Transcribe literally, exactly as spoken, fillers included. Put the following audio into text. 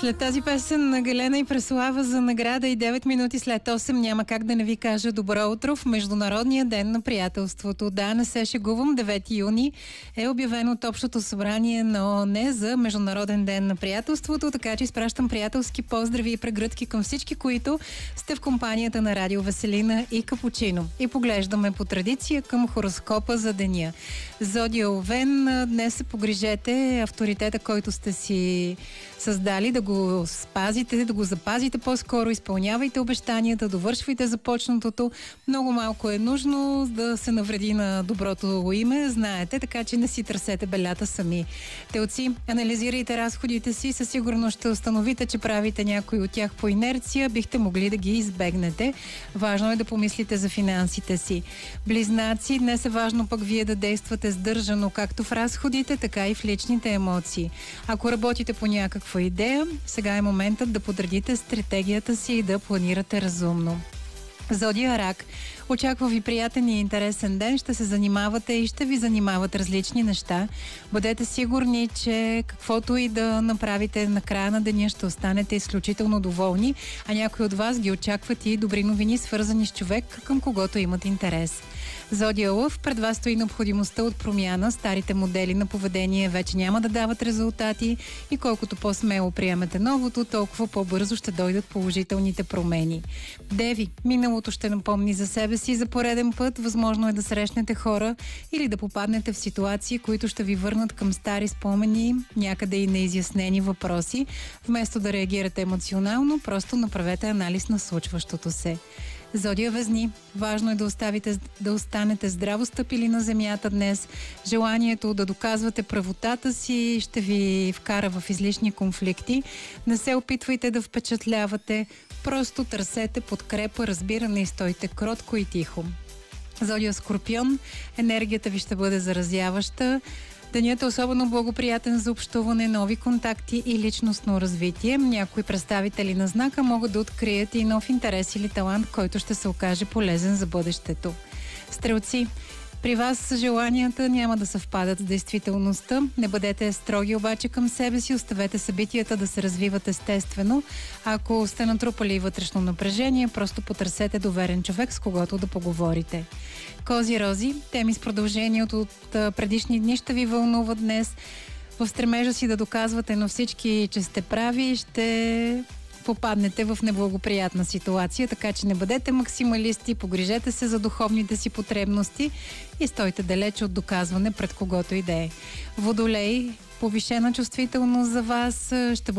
След тази песен на Галена и Преслава за награда и девет минути след осем няма как да не ви кажа добро утро в Международния ден на приятелството. Да, не се шегувам, девети юни е обявено от Общото събрание на ООН за Международен ден на приятелството, така че изпращам приятелски поздрави и прегръдки към всички, които сте в компанията на Радио Веселина и Капучино. И поглеждаме по традиция към хороскопа за деня. Зодия Овен, днес се погрижете авторитета, който сте си създали, да го спазите, да го запазите по-скоро, изпълнявайте обещанията, довършвайте започнатото. Много малко е нужно да се навреди на доброто име, знаете, така че не си търсете белята сами. Телци, анализирайте разходите си, със сигурност ще установите, че правите някои от тях по инерция, бихте могли да ги избегнете. Важно е да помислите за финансите си. Близнаци, днес е важно пък вие да действате сдържано, както в разходите, така и в личните емоции. Ако работите по някаква идея, сега е моментът да подредите стратегията си и да планирате разумно. Зодия Рак. Очаква ви приятен и интересен ден, ще се занимавате и ще ви занимават различни неща. Бъдете сигурни, че каквото и да направите на края на деня, ще останете изключително доволни, а някои от вас ги очакват и добри новини, свързани с човек, към когото имат интерес. Зодия Лъв, пред вас стои необходимостта от промяна, старите модели на поведение вече няма да дават резултати и колкото по-смело приемете новото, толкова по-бързо ще дойдат положителните промени. Деви, миналото ще напомни за себе си за пореден път, възможно е да срещнете хора или да попаднете в ситуации, които ще ви върнат към стари спомени, някъде и неизяснени въпроси. Вместо да реагирате емоционално, просто направете анализ на случващото се. Зодия Везни. Важно е да, оставите, да останете здраво стъпили на земята днес. Желанието да доказвате правотата си ще ви вкара в излишни конфликти. Не се опитвайте да впечатлявате, просто търсете подкрепа, разбиране и стойте кротко и тихо. Зодия Скорпион. Енергията ви ще бъде заразяваща. Денят е особено благоприятен за общуване, нови контакти и личностно развитие. Някои представители на знака могат да открият и нов интерес или талант, който ще се окаже полезен за бъдещето. Стрелци, при вас желанията няма да съвпадат с действителността. Не бъдете строги обаче към себе си, оставете събитията да се развиват естествено. Ако сте натрупали вътрешно напрежение, просто потърсете доверен човек, с когото да поговорите. Кози Рози, теми с продължение от, от предишни дни ще ви вълнуват днес. В стремежа си да доказвате на всички, че сте прави, ще попаднете в неблагоприятна ситуация, така че не бъдете максималисти, погрижете се за духовните си потребности и стойте далеч от доказване пред когото и да е. Водолей, повишена чувствителност за вас ще бъде